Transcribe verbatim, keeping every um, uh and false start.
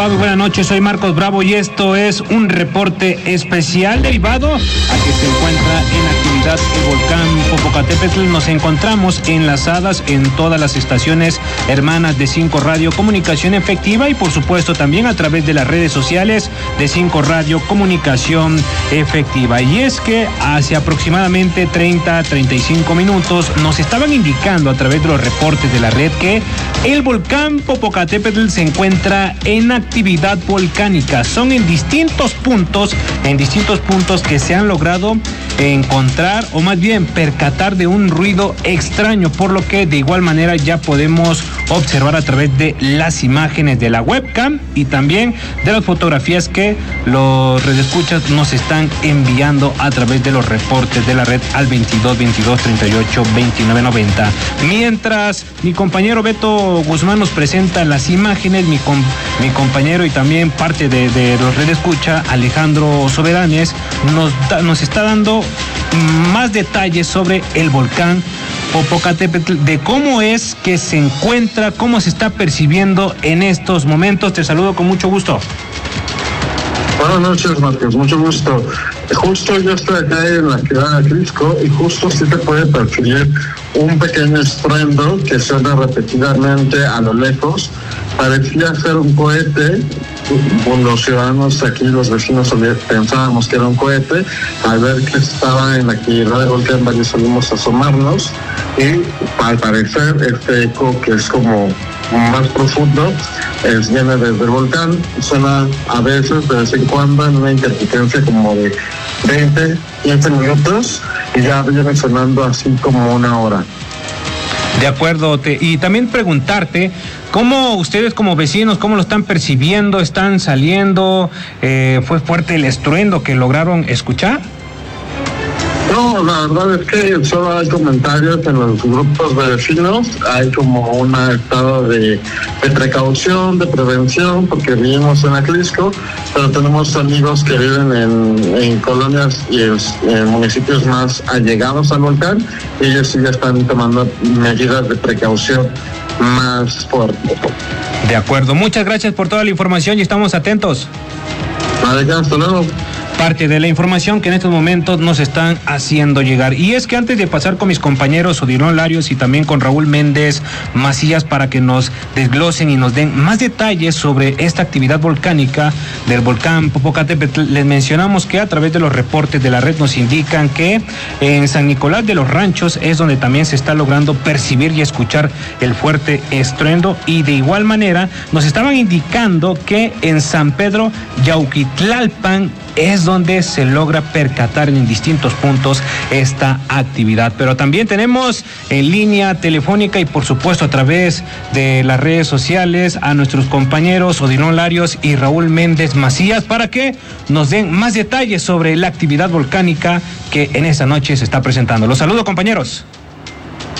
Pablo? Buenas noches, soy Marcos Bravo y esto es un reporte especial derivado a que se encuentra en actividad el volcán Popocatépetl. Nos encontramos enlazadas en todas las estaciones hermanas de Cinco Radio Comunicación Efectiva y por supuesto también a través de las redes sociales de Cinco Radio Comunicación Efectiva. Y es que hace aproximadamente treinta, treinta y cinco minutos nos estaban indicando a través de los reportes de la red que el volcán Popocatépetl se encuentra en actividad volcánica. Son en distintos puntos, en distintos puntos que se han logrado encontrar o más bien percatar de un ruido extraño, por lo que de igual manera ya podemos observar a través de las imágenes de la webcam y también de las fotografías que los redescuchas nos están enviando a través de los reportes de la red al veintidós, veintidós, treinta y ocho, veintinueve, noventa. Mientras mi compañero Beto Guzmán nos presenta las imágenes, mi, com, mi compañero y también parte de, de los redescucha, Alejandro Soberanes, nos, da, nos está dando más detalles sobre el volcán Popocatépetl, de cómo es que se encuentra, cómo se está percibiendo en estos momentos. Te saludo con mucho gusto. Buenas noches, Marcos, mucho gusto. Justo yo estoy acá en la ciudad de Crisco y justo sí te puede percibir un pequeño estruendo que suena repetidamente a lo lejos. Parecía ser un cohete. Los ciudadanos aquí, los vecinos, pensábamos que era un cohete. Al ver que estaba en la actividad de volcán, varios salimos a asomarnos y al parecer este eco, que es como más profundo, es, viene desde el volcán. Suena a veces, de vez en cuando, en una intermitencia como de veinte, quince minutos y ya viene sonando así como una hora. De acuerdo, te, y también preguntarte, ¿cómo ustedes como vecinos, cómo lo están percibiendo? ¿Están saliendo? Eh, ¿Fue fuerte el estruendo que lograron escuchar? No, la verdad es que solo hay comentarios en los grupos de vecinos, hay como un estado de, de precaución, de prevención, porque vivimos en Aclisco, pero tenemos amigos que viven en, en colonias y en, en municipios más allegados al volcán, y ellos sí ya están tomando medidas de precaución más fuertes. De acuerdo, muchas gracias por toda la información y estamos atentos. Vale, hasta luego. Parte de la información que en estos momentos nos están haciendo llegar. Y es que antes de pasar con mis compañeros Odilon Larios y también con Raúl Méndez Macías para que nos desglosen y nos den más detalles sobre esta actividad volcánica del volcán Popocatépetl, les mencionamos que a través de los reportes de la red nos indican que en San Nicolás de los Ranchos es donde también se está logrando percibir y escuchar el fuerte estruendo, y de igual manera nos estaban indicando que en San Pedro Yauquitlalpan es donde se logra percatar en distintos puntos esta actividad. Pero también tenemos en línea telefónica y por supuesto a través de las redes sociales a nuestros compañeros Odilon Larios y Raúl Méndez Macías para que nos den más detalles sobre la actividad volcánica que en esta noche se está presentando. Los saludo, compañeros.